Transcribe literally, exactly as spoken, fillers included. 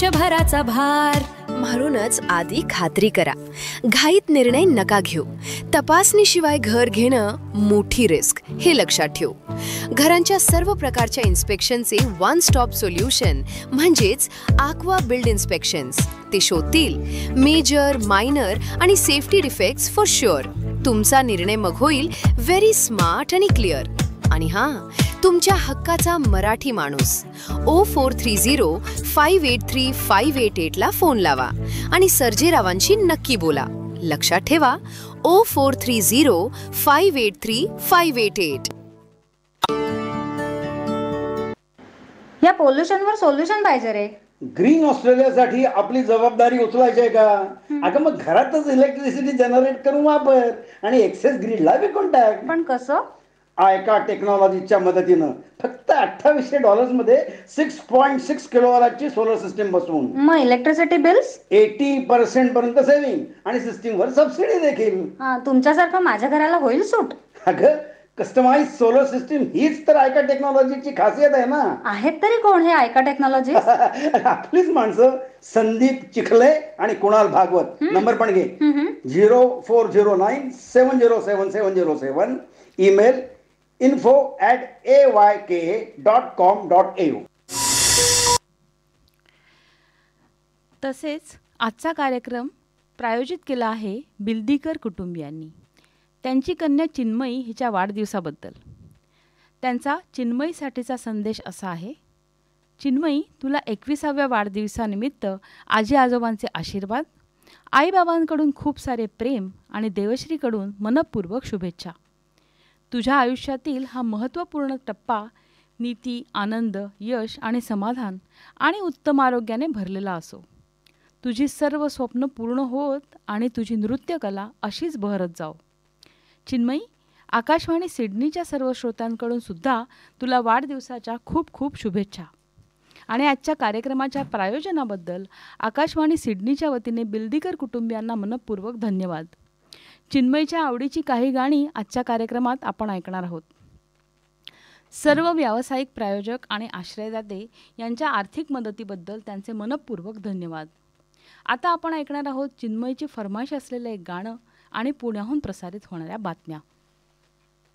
भराचा भार. म्हणूनच आधी खात्री करा, घाईत निर्णय नका घेऊ. तपासणीशिवाय घर घेणं मोठी रिस्क, हे लक्षात ठेवू. घरांच्या सर्व प्रकारच्या इन्स्पेक्शनचे वन स्टॉप सोल्युशन म्हणजेच आक्वा बिल्ड इन्स्पेक्शन्स. ते शोधतील मेजर, मायनर आणि सेफ्टी डिफेक्ट्स फॉर शुअर. तुमचा निर्णय मग होईल व्हेरी स्मार्ट आणि क्लिअर. आणि हां, तुमच्या हक्काचा मराठी माणूस O four three zero five eight three five eight eight ला फोन लावा आणि सर्जेरावांशी नक्की बोला. लक्षात ठेवा, O four three zero five eight three five eight eight. या पोल्युशनवर सोल्युशन पाहिजे रे. ग्रीन ऑस्ट्रेलियासाठी आपली जबाबदारी उचलायची आहे का? अगं मग घरातच इलेक्ट्रिसिटी जनरेट करून वापर आणि एक्सेस ग्रीडला विकून टाक. पण कसं? आयका टेक्नॉलॉजीच्या मदतीनं फक्त अठ्ठावीसशे डॉलर्स मध्ये six point six किलोवॅटची solar system बसवून मग इलेक्ट्रिसिटी बिल्स एटी पर्सेंट पर्यंत सेव्हिंग आणि सिस्टीमवर सबसिडी देखील. तुमच्यासारखं माझ्या घराला होईल सूट. अगं, कस्टमाइज सोलर सिस्टीम हीच तर आयका टेक्नॉलॉजीची खासियत आहे ना. आहेत तरी कोण हे आयका टेक्नॉलॉजी? आपलीच माणसं, संदीप चिखले आणि कुणाल भागवत. नंबर पण घे, zero four zero nine seven zero seven seven zero seven. Email info at a Y K dot com dot A you. तसेच आजचा कार्यक्रम प्रायोजित केला आहे बिल्दीकर कुटुंबियांनी. त्यांची कन्या चिन्मयी हिच्या वाढदिवसाबद्दल. त्यांचा चिन्मयीसाठीचा संदेश असा आहे: चिन्मयी, तुला एकविसाव्या वाढदिवसानिमित्त आजी आजोबांचे आशीर्वाद, आईबाबांकडून खूप सारे प्रेम आणि देवश्रीकडून मनपूर्वक शुभेच्छा. तुझ्या आयुष्यातील हा महत्त्वपूर्ण टप्पा नीती, आनंद, यश आणि समाधान आणि उत्तम आरोग्याने भरलेला असो. तुझी सर्व स्वप्न पूर्ण होत आणि तुझी नृत्यकला अशीच बहरत जाओ. चिन्मयी, आकाशवाणी सिडनीच्या सर्व श्रोत्यांकडून सुद्धा तुला वाढदिवसाच्या खूप खूप शुभेच्छा. आणि आजच्या कार्यक्रमाच्या प्रायोजनाबद्दल आकाशवाणी सिडनीच्या वतीने बिल्दीकर कुटुंबियांना मनपूर्वक धन्यवाद. चिन्मयीच्या आवडीची काही गाणी आजच्या कार्यक्रमात आपण ऐकणार आहोत. सर्व व्यावसायिक प्रायोजक आणि आश्रयदाते यांच्या आर्थिक मदतीबद्दल त्यांचे मनपूर्वक धन्यवाद. आता आपण ऐकणार आहोत चिन्मयीची फरमाईश असलेलं एक गाणं आणि पुण्याहून प्रसारित होणाऱ्या बातम्या.